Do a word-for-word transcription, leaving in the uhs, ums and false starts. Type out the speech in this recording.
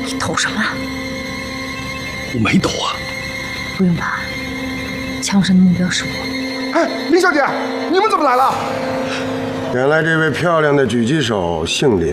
你抖什么？ 我没抖啊。 不用怕，枪声的目标是我。 哎，林小姐，你们怎么来了？ 原来这位漂亮的狙击手姓林，